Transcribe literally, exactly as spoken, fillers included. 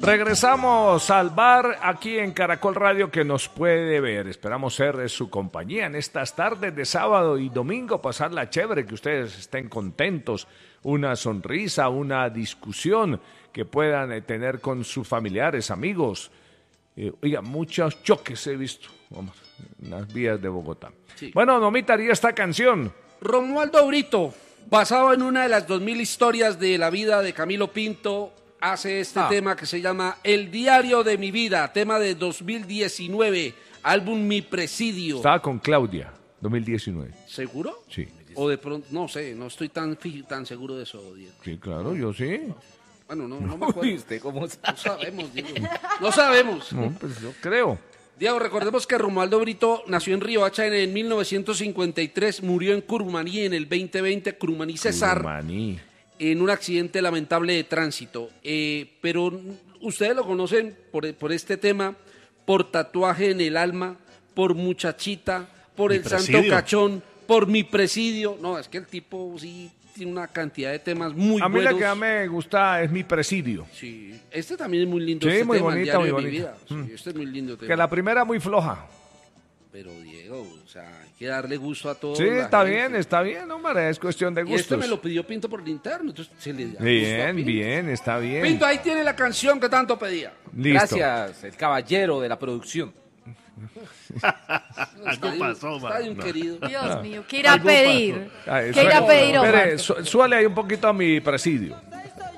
Regresamos al bar aquí en Caracol Radio que nos puede ver. Esperamos ser su compañía en estas tardes de sábado y domingo, pasarla chévere, que ustedes estén contentos, una sonrisa, una discusión que puedan eh, tener con sus familiares, amigos. Eh, oiga, muchos choques he visto, vamos, en las vías de Bogotá. Sí. Bueno, Nomita haría esta canción. Romualdo Brito, basado en una de las dos mil historias de la vida de Camilo Pinto, hace este ah. tema que se llama El Diario de mi Vida, tema de dos mil diecinueve, álbum Mi Presidio. Estaba con Claudia, dos mil diecinueve. ¿Seguro? Sí. O de pronto, no sé, no estoy tan tan seguro de eso, Diego. Sí, claro, yo sí. Bueno, no, no me acuerdo. ¿Usted cómo sabe? No sabemos, Diego. No sabemos. No, pues yo creo. Diego, recordemos que Romualdo Brito nació en Riohacha en mil novecientos cincuenta y tres, murió en Curumaní en el veinte veinte, Curumaní, Cesar. Curumaní. En un accidente lamentable de tránsito. Eh, pero ustedes lo conocen por, por este tema, por Tatuaje en el Alma, por Muchachita, por Mi El presidio. Santo Cachón, por Mi Presidio. No, es que el tipo sí tiene una cantidad de temas muy buenos. A mí buenos. la que me gusta es Mi Presidio. Sí, este también es muy lindo. Sí, este muy tema, bonita, muy bonita. Vida. Sí, mm. Este es muy lindo tema. Que la primera muy floja. Pero Diego, o sea, hay que darle gusto a todos. Sí, está gente. bien, está bien, hombre, es cuestión de gustos. Y esto me lo pidió Pinto por el interno, entonces se le da Bien, bien, está bien. Pinto, ahí tiene la canción que tanto pedía. Listo. Gracias, el caballero de la producción. Algo pasó, está un querido. Dios mío, ¿qué irá a pedir? ¿Qué irá a pedir, Espere, su, suele ahí un poquito a Mi Presidio.